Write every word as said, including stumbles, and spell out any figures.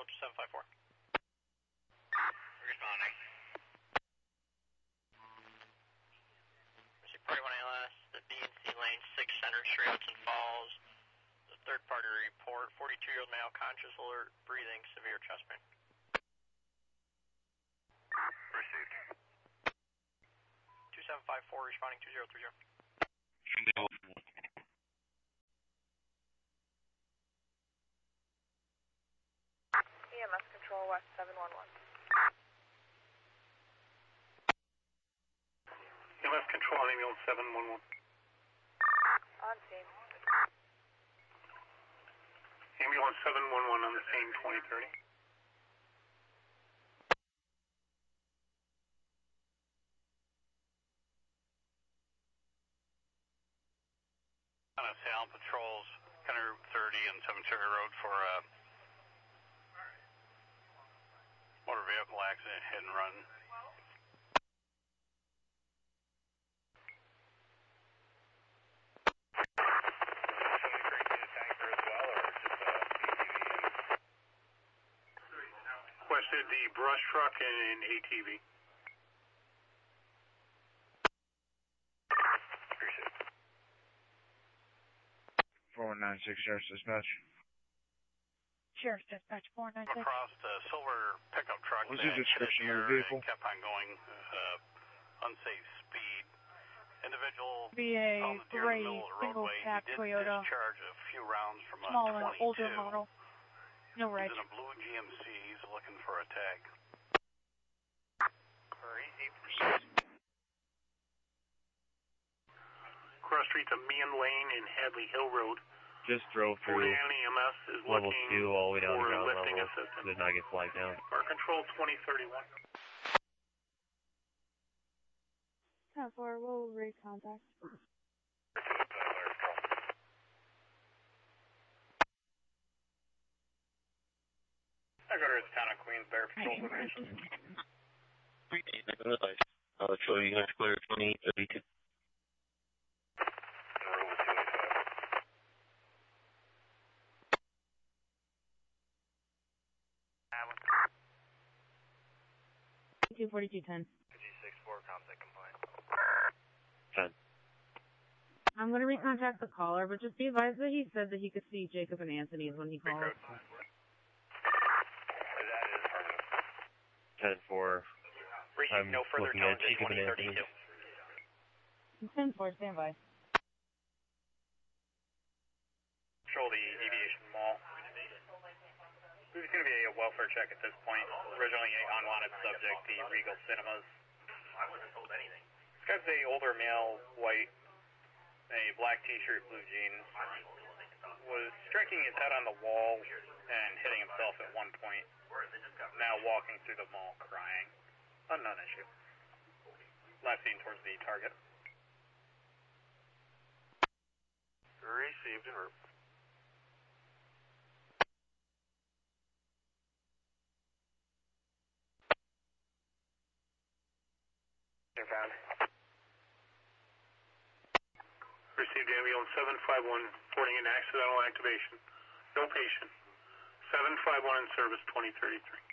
Control two seven five four. Responding. Party one A L S, the B and C lane, six Center Street, Hudson Falls. The third party report, forty-two-year-old male, conscious, alert, breathing, severe chest pain. Received. two seven five four, responding two zero three zero. E M S Control, West seven one one. E M S Control, ambulance seven one one. On scene. Ambulance seven one one on the scene, twenty thirty. On a Salem patrols, County Route thirty and Cemetery Road for a motor vehicle accident, hit and run. Requested the brush truck and A T V. four one nine six, Sheriff's Dispatch. Sheriff's Dispatch four nine six. Across the silver pickup truck. What's your description of the vehicle? Kept on going uh, unsafe speed. Individual B A found the deer gray in the middle of the single roadway. cab He did Toyota. discharge a few rounds from a Smaller, twenty-two. older model. No He's reg. in a blue G M C. He's looking for a tag. Cross street to Meehan Lane and Hadley Hill Road. Just drove Fort through Allen E M S is level looking two all the way down to for ground lifting level. assistance. Did not get flagged down. Bar Control twenty thirty-one. ten four, we'll recontact. I go to the town of Queensbury Patrol Station. I'll show you guys clear twenty thirty-two. two forty-two ten. G six four, contact compliant. ten. I'm going to recontact the caller, but just be advised that he said that he could see Jacob and Anthony's when he called. ten four. Receive no further looking at challenge at Jacob and twenty Anthony. thirty-two. ten four, stand by. Control the Aviation Mall. There's going to be a welfare check at this point. Originally a unwanted subject, the Regal Cinemas. I wasn't told anything. This guy's a older male, white, a black t-shirt, blue jeans. Was striking his head on the wall and hitting himself at one point. Now walking through the mall crying. Unknown issue. Last seen towards the target. Received en route. Found. Received ambulance seven five one, reporting an accidental activation. No patient. seven five one in service, twenty thirty-three.